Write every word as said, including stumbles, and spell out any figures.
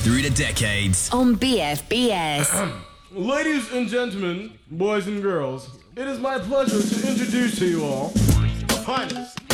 through the decades. On B F B S. Ladies and gentlemen, boys and girls, it is my pleasure to introduce to you all the finest,